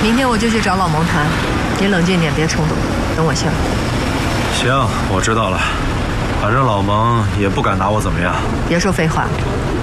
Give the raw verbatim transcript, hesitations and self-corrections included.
明天我就去找老蒙谈，你冷静点，别冲动，等我信儿。 行，我知道了。反正老蒙也不敢拿我怎么样。 别说废话，